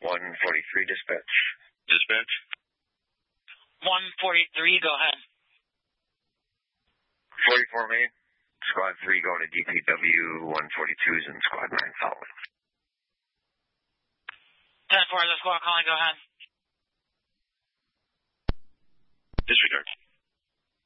143 dispatch. Dispatch. 143, go ahead. 44 Main. Squad 3 going to DPW, 142s and Squad 9 following. 10-4, the squad calling, go ahead. Disregard.